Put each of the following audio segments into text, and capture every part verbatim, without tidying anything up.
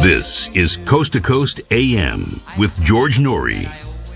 This is Coast to Coast A M with George Norrie.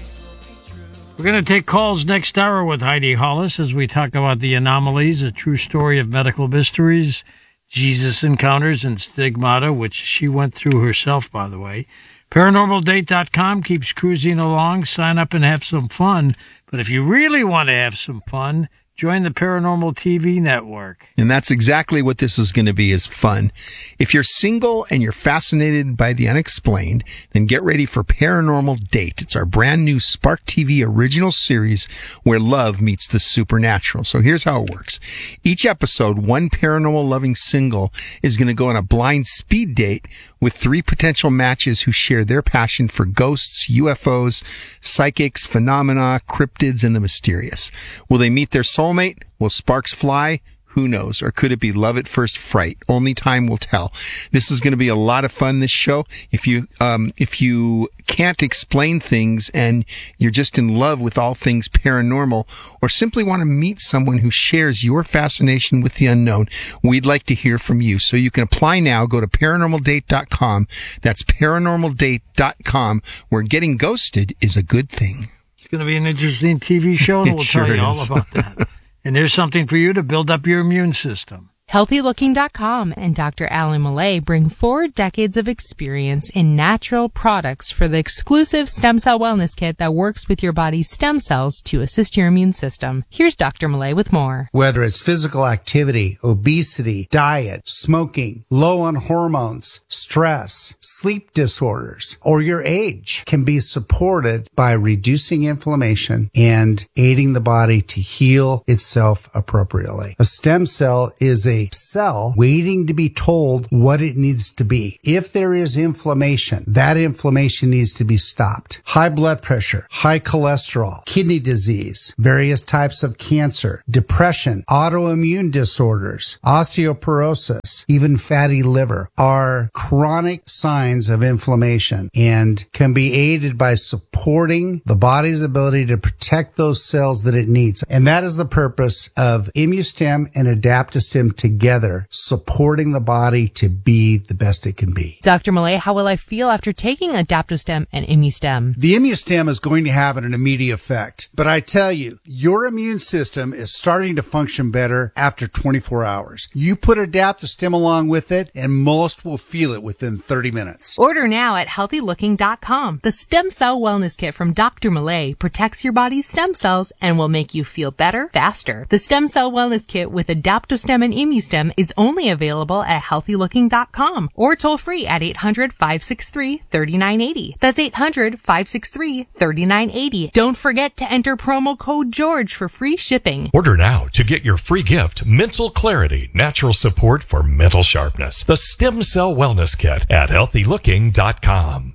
We're going to take calls next hour with Heidi Hollis as we talk about the anomalies, a true story of medical mysteries, Jesus encounters, and stigmata, which she went through herself, by the way. paranormal date dot com keeps cruising along. Sign up and have some fun. But if you really want to have some fun, join the Paranormal T V network. And that's exactly what this is going to be, is fun. If you're single and you're fascinated by the unexplained, then get ready for Paranormal Date. It's our brand new Spark T V original series where love meets the supernatural. So here's how it works. Each episode, one paranormal loving single is going to go on a blind speed date with three potential matches who share their passion for ghosts, U F Os, psychics, phenomena, cryptids, and the mysterious. Will they meet their soulmate? Will sparks fly? Who knows? Or could it be love at first fright? Only time will tell. This is going to be a lot of fun, this show. If you, um, if you can't explain things and you're just in love with all things paranormal, or simply want to meet someone who shares your fascination with the unknown, we'd like to hear from you. So you can apply now. Go to paranormal date dot com. That's paranormal date dot com, where getting ghosted is a good thing. It's going to be an interesting T V show, and we'll sure tell you is. all about that. And there's something for you to build up your immune system. healthy looking dot com and Doctor Alan Millay bring four decades of experience in natural products for the exclusive Stem Cell Wellness Kit that works with your body's stem cells to assist your immune system. Here's Doctor Millay with more. Whether it's physical activity, obesity, diet, smoking, low on hormones, stress, sleep disorders, or your age can be supported by reducing inflammation and aiding the body to heal itself appropriately. A stem cell is a cell waiting to be told what it needs to be. If there is inflammation, that inflammation needs to be stopped. High blood pressure, high cholesterol, kidney disease, various types of cancer, depression, autoimmune disorders, osteoporosis, even fatty liver are chronic signs of inflammation and can be aided by supporting the body's ability to protect those cells that it needs. And that is the purpose of ImmuStem and AdaptoStem together, supporting the body to be the best it can be. Doctor Millay, how will I feel after taking AdaptoStem and ImmuStem? The ImmuStem is going to have an immediate effect, but I tell you, your immune system is starting to function better after twenty-four hours. You put AdaptoStem along with it, and most will feel it within thirty minutes. Order now at healthy looking dot com. The Stem Cell Wellness Kit from Doctor Millay protects your body's stem cells and will make you feel better faster. The Stem Cell Wellness Kit with AdaptoStem and ImmuStem is only available at healthy looking dot com or toll free at eight hundred, five six three, three nine eight zero. That's eight hundred, five six three, three nine eight zero. Don't forget to enter promo code George for free shipping. Order now to get your free gift, Mental Clarity, Natural Support for Mental Sharpness. The Stem Cell Wellness Kit at healthy looking dot com.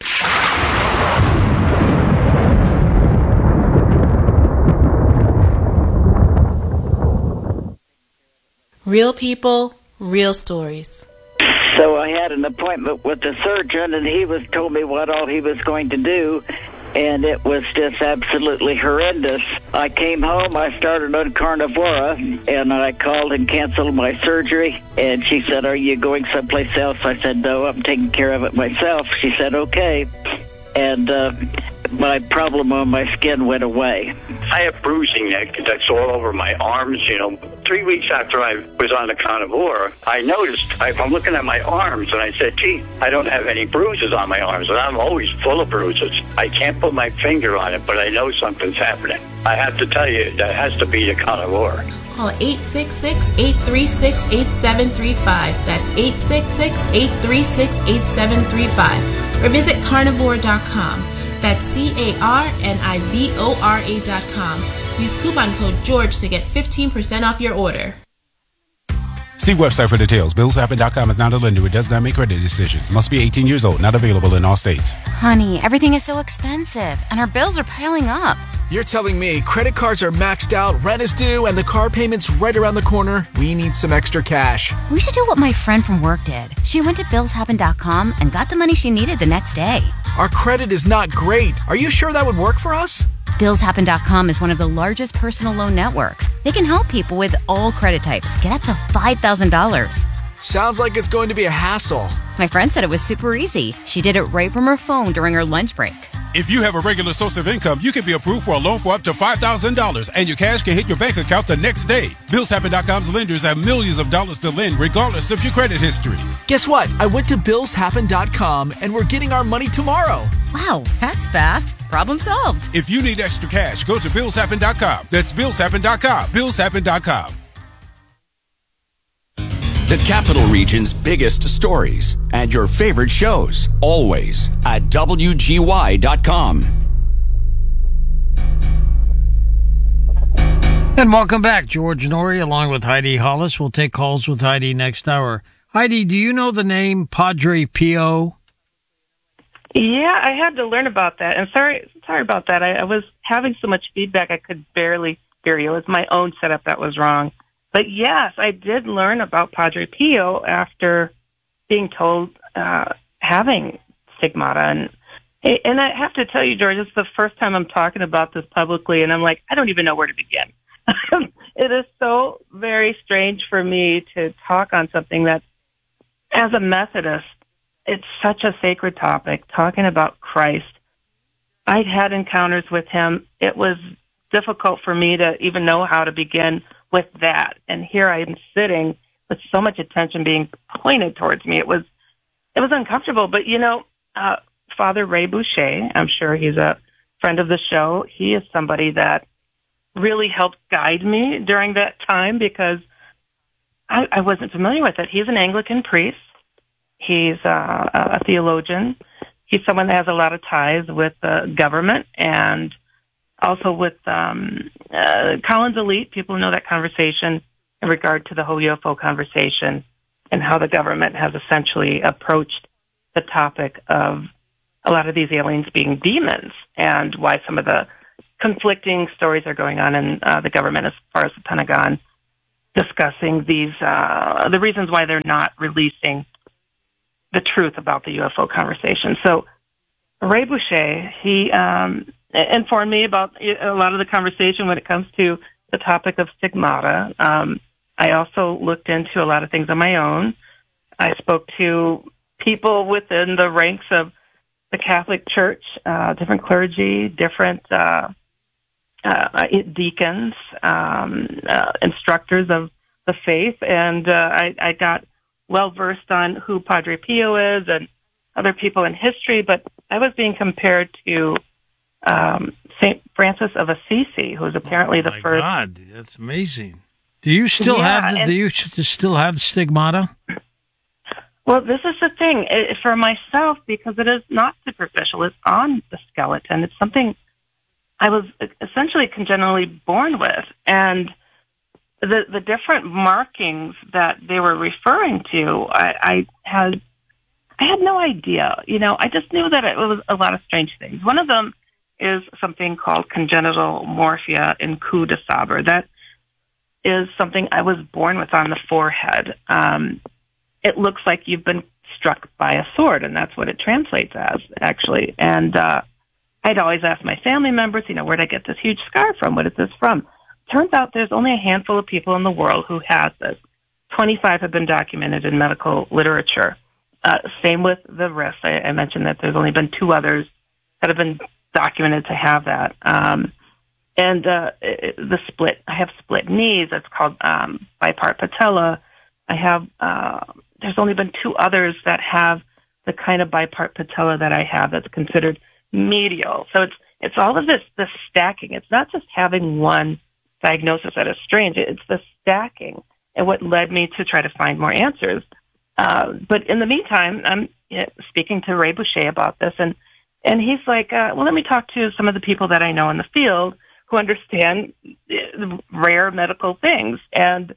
Real people, real stories. So I had an appointment with the surgeon, and he was told me what all he was going to do, and it was just absolutely horrendous. I came home, I started on Carnivora, and I called and canceled my surgery, and she said, "Are you going someplace else?" I said, "No, I'm taking care of it myself." She said, "Okay." And uh, my problem on my skin went away. I have bruising that's all over my arms, you know. Three weeks after I was on the Carnivora, I noticed, I, I'm looking at my arms, and I said, gee, I don't have any bruises on my arms, and I'm always full of bruises. I can't put my finger on it, but I know something's happening. I have to tell you, that has to be the Carnivora. Call eight six six, eight three six, eight seven three five. That's eight six six, eight three six, eight seven three five. Or visit carnivore dot com. That's C A R N I V O R A dot com. Use coupon code George to get fifteen percent off your order. See website for details. bills happen dot com is not a lender. It does not make credit decisions. Must be eighteen years old. Not available in all states. Honey, everything is so expensive, and our bills are piling up. You're telling me credit cards are maxed out, rent is due, and the car payment's right around the corner? We need some extra cash. We should do what my friend from work did. She went to bills happen dot com and got the money she needed the next day. Our credit is not great. Are you sure that would work for us? bills happen dot com is one of the largest personal loan networks. They can help people with all credit types get up to five thousand dollars. Sounds like it's going to be a hassle. My friend said it was super easy. She did it right from her phone during her lunch break. If you have a regular source of income, you can be approved for a loan for up to five thousand dollars, and your cash can hit your bank account the next day. Bills Happen dot com's lenders have millions of dollars to lend regardless of your credit history. Guess what? I went to Bills Happen dot com and we're getting our money tomorrow. Wow, that's fast. Problem solved. If you need extra cash, go to Bills Happen dot com. That's Bills Happen dot com. Bills Happen dot com. The Capital Region's biggest stories and your favorite shows, always at W G Y dot com. And welcome back. George Noory along with Heidi Hollis. We'll take calls with Heidi next hour. Heidi, do you know the name Padre Pio? Yeah, I had to learn about that. And sorry sorry about that. I, I was having so much feedback I could barely hear you. It was my own setup that was wrong. But yes, I did learn about Padre Pio after being told uh, having stigmata. And and I have to tell you, George, it's the first time I'm talking about this publicly, and I'm like, I don't even know where to begin. It is so very strange for me to talk on something that, as a Methodist, it's such a sacred topic, talking about Christ. I'd had encounters with him. It was difficult for me to even know how to begin with that. And here I am sitting with so much attention being pointed towards me. It was, it was uncomfortable. But, you know, uh, Father Ray Boucher, I'm sure he's a friend of the show. He is somebody that really helped guide me during that time because I, I wasn't familiar with it. He's an Anglican priest. He's uh, a theologian. He's someone that has a lot of ties with the government and also with um, uh, Collins Elite. People know that conversation in regard to the whole U F O conversation and how the government has essentially approached the topic of a lot of these aliens being demons and why some of the conflicting stories are going on in uh, the government as far as the Pentagon discussing these, uh, the reasons why they're not releasing the truth about the U F O conversation. So Ray Boucher, he um, informed me about a lot of the conversation when it comes to the topic of stigmata. Um, I also looked into a lot of things on my own. I spoke to people within the ranks of the Catholic Church, uh, different clergy, different uh, uh, deacons, um, uh, instructors of the faith, and uh, I, I got well-versed on who Padre Pio is and other people in history, but I was being compared to um, Saint Francis of Assisi, who was apparently the oh my first. God, that's amazing. Do you still Yeah, have the, and- do you still have stigmata? Well, this is the thing it, for myself, because it is not superficial. It's on the skeleton. It's something I was essentially congenitally born with. And the the different markings that they were referring to, I, I had I had no idea. You know, I just knew that it was a lot of strange things. One of them is something called congenital morphia in coup de sabre. That is something I was born with on the forehead. Um, it looks like you've been struck by a sword, and that's what it translates as, actually. And uh, I'd always ask my family members, you know, where'd I get this huge scar from? What is this from? Turns out there's only a handful of people in the world who has this. twenty-five have been documented in medical literature. Uh, same with the wrist. I, I mentioned that there's only been two others that have been documented to have that. Um, and uh, it, the split, I have split knees. That's called um, bipart patella. I have, uh, there's only been two others that have the kind of bipart patella that I have that's considered medial. So it's it's all of this, this stacking. It's not just having one diagnosis that is strange. It's the stacking and what led me to try to find more answers. Uh, but in the meantime, I'm you know, speaking to Ray Boucher about this, and, and he's like, uh, well, let me talk to some of the people that I know in the field who understand uh, rare medical things. And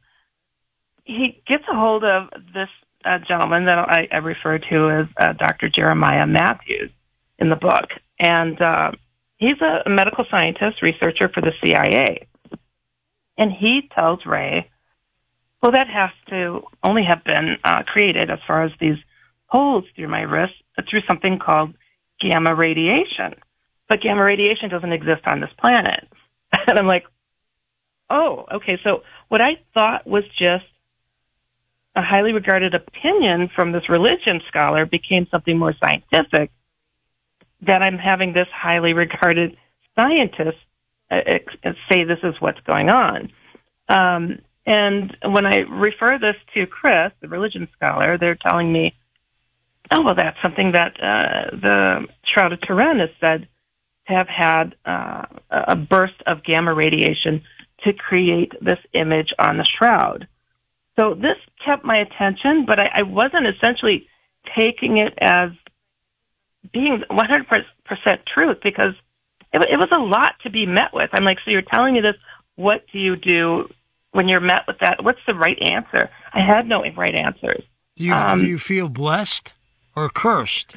he gets a hold of this uh, gentleman that I, I refer to as uh, Doctor Jeremiah Matthews in the book. And uh, he's a medical scientist, researcher for the C I A. And he tells Ray, well, that has to only have been uh, created as far as these holes through my wrist through something called gamma radiation. But gamma radiation doesn't exist on this planet. And I'm like, oh, okay. So what I thought was just a highly regarded opinion from this religion scholar became something more scientific, that I'm having this highly regarded scientist uh, ex- say this is what's going on. Um, and when I refer this to Chris, the religion scholar, they're telling me, oh, well, that's something that uh, the Shroud of Turin is said to have had uh, a burst of gamma radiation to create this image on the shroud. So this kept my attention, but I, I wasn't essentially taking it as being one hundred percent truth, because it, it was a lot to be met with. I'm like, so you're telling me this, what do you do when you're met with that? What's the right answer? I had no right answers. Do you, um, do you feel blessed or cursed?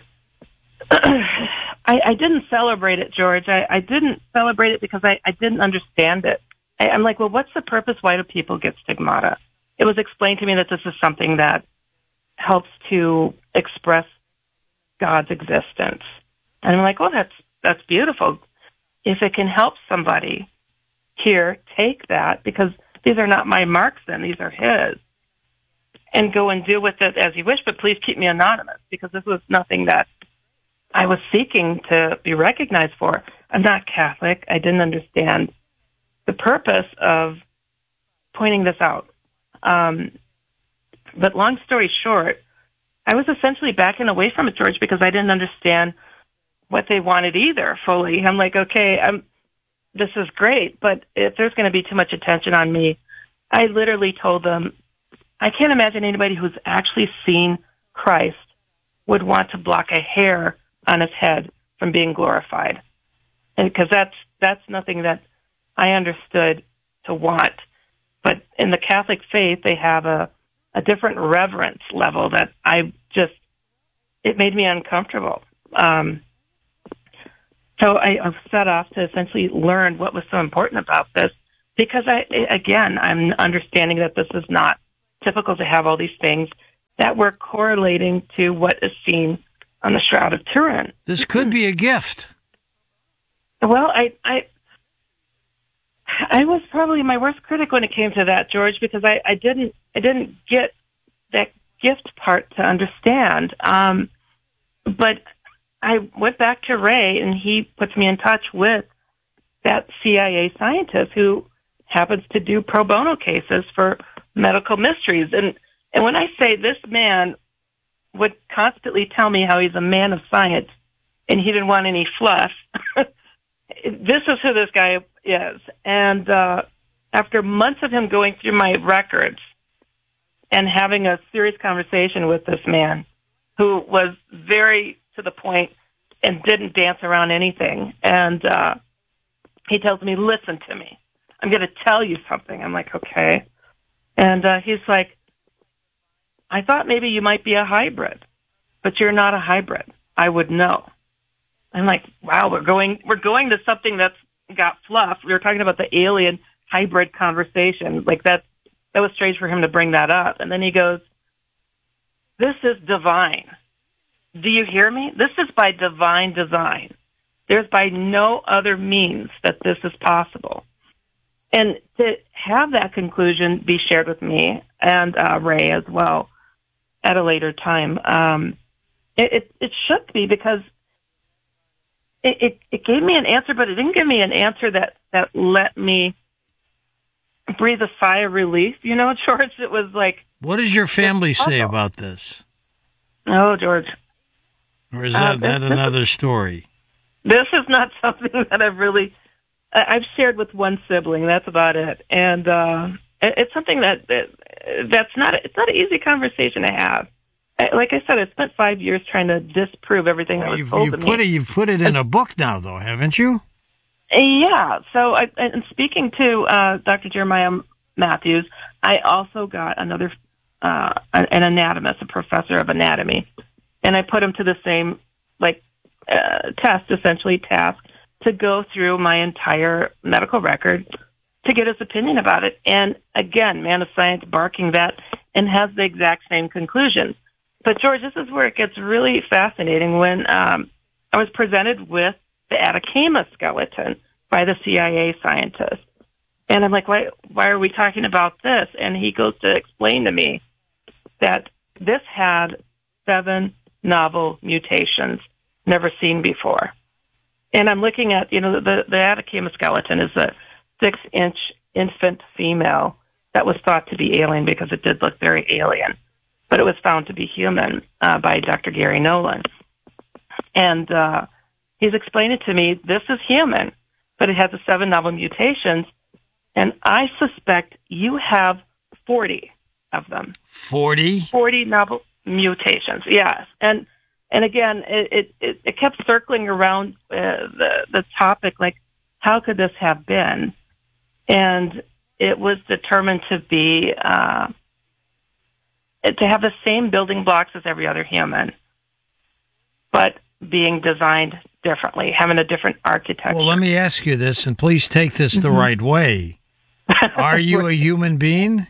I, I didn't celebrate it, George. I, I didn't celebrate it because I, I didn't understand it. I, I'm like, well, what's the purpose? Why do people get stigmata? It was explained to me that this is something that helps to express God's existence. And I'm like, well, that's that's beautiful. If it can help somebody here, take that, because these are not my marks then, these are his. And go and do with it as you wish, but please keep me anonymous, because this was nothing that I was seeking to be recognized for. I'm not Catholic. I didn't understand the purpose of pointing this out. Um, but long story short, I was essentially backing away from it, George, because I didn't understand what they wanted either fully. I'm like, okay, I'm, this is great, but if there's going to be too much attention on me, I literally told them, I can't imagine anybody who's actually seen Christ would want to block a hair on his head from being glorified. And because that's, that's nothing that I understood to want. But in the Catholic faith, they have a, a different reverence level that I just, it made me uncomfortable. Um, so I, I set off to essentially learn what was so important about this, because I, again, I'm understanding that this is not typical to have all these things that were correlating to what is seen on the Shroud of Turin. This could be a gift. Well, I, I, I was probably my worst critic when it came to that, George, because I, I didn't, I didn't get that gift part to understand. Um, but I went back to Ray, and he puts me in touch with that C I A scientist who happens to do pro bono cases for medical mysteries. And, and when I say this man would constantly tell me how he's a man of science and he didn't want any fluff, this is who this guy is. And uh, after months of him going through my records and having a serious conversation with this man who was very to the point and didn't dance around anything, and uh, he tells me, listen to me, I'm going to tell you something. I'm like, okay. And uh, he's like, I thought maybe you might be a hybrid, but you're not a hybrid. I would know. I'm like, wow, we're going, we're going to something that's got fluff. We were talking about the alien hybrid conversation. Like that, that was strange for him to bring that up. And then he goes, this is divine. Do you hear me? This is by divine design. There's by no other means that this is possible. And to have that conclusion be shared with me and uh, Ray as well at a later time, um, it, it, it shook me, because it, it, it gave me an answer, but it didn't give me an answer that, that let me breathe a sigh of relief. You know, George, it was like... What does your family say about this? Oh, George. Or is that, uh, this, that another this, story? This is not something that I've really... I've shared with one sibling. That's about it. And uh, it's something that, that that's not, it's not an easy conversation to have. Like I said, I spent five years trying to disprove everything that was you've, told you've to put me. It, you've put it in a book now, though, haven't you? Yeah. So, I, and speaking to uh, Doctor Jeremiah Matthews, I also got another, uh, an anatomist, a professor of anatomy, and I put him to the same, like, uh, test, essentially task, to go through my entire medical record to get his opinion about it. And again, man of science barking that, and has the exact same conclusions. But George, this is where it gets really fascinating. When um, I was presented with the Atacama skeleton by the C I A scientist, and I'm like, why, why are we talking about this? And he goes to explain to me that this had seven novel mutations never seen before. And I'm looking at, you know, the, the Atacama skeleton is a six-inch infant female that was thought to be alien because it did look very alien, but it was found to be human uh, by Doctor Gary Nolan. And uh, he's explained it to me, this is human, but it has the seven novel mutations, and I suspect you have forty of them. forty? forty novel mutations, yes. And and again, it, it, it kept circling around uh, the, the topic, like, how could this have been? And it was determined to be, uh, to have the same building blocks as every other human, but being designed differently, having a different architecture. Well, let me ask you this, and please take this the Mm-hmm. right way. Are you a human being?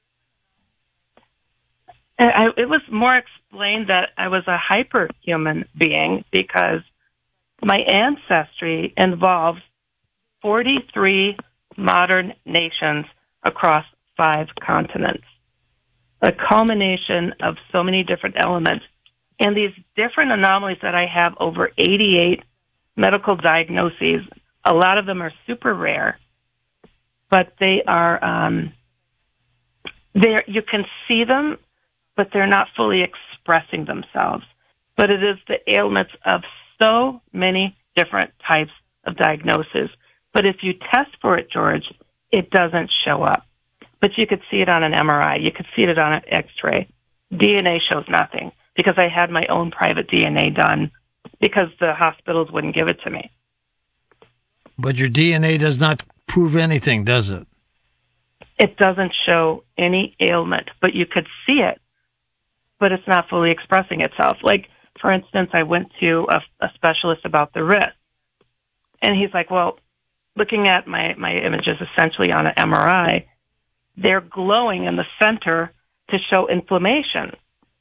I, it was more explained that I was a hyperhuman being because my ancestry involves forty-three modern nations across five continents, a culmination of so many different elements. And these different anomalies that I have, over eighty-eight medical diagnoses, a lot of them are super rare, but they are, um, they're, you can see them, but they're not fully expressing themselves. But it is the ailments of so many different types of diagnoses. But if you test for it, George, it doesn't show up. But you could see it on an M R I. You could see it on an X-ray. D N A shows nothing because I had my own private D N A done because the hospitals wouldn't give it to me. But your D N A does not prove anything, does it? It doesn't show any ailment, but you could see it, but it's not fully expressing itself. Like, for instance, I went to a, a specialist about the wrist, and he's like, well, looking at my, my images essentially on an M R I, they're glowing in the center to show inflammation.